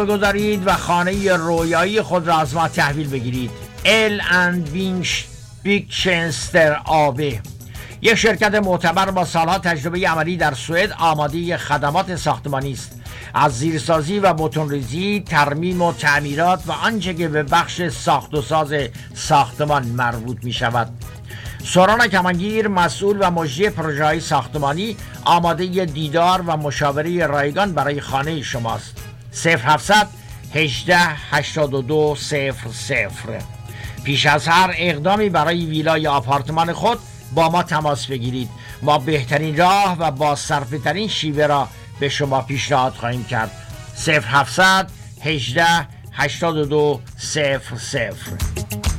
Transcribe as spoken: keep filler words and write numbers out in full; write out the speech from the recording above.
بگذارید و خانه رویایی خود را از ما تحویل بگیرید. ال اند بیکشنستر آبه، یک شرکت معتبر با سالها تجربه عملی در سوئد، آماده خدمات ساختمانی است، از زیرسازی و بتونریزی، ترمیم و تعمیرات و آنچه که به بخش ساخت و ساز ساختمان مربوط می شود. سوران کمانگیر، مسئول و مجری پروژه‌های ساختمانی، آماده دیدار و مشاوره رایگان برای خانه شماست. صفر هفتصد هجده هشتاد و دو صفر صفر. پیش از هر اقدامی برای ویلا یا آپارتمان خود با ما تماس بگیرید. ما بهترین راه و با صرفه ترین شیوه را به شما پیشنهاد خواهیم کرد. صفر هفتصد هجده هشتاد و دو صفر صفر.